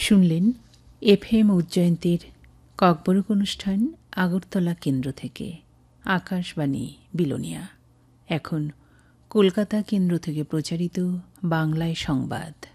শুনলেন FM উজ্জয়ন্তীর ককবরক অনুষ্ঠান আগরতলা কেন্দ্র থেকে। আকাশবাণী বিলোনিয়া। এখন কলকাতা কেন্দ্র থেকে প্রচারিত বাংলায় সংবাদ।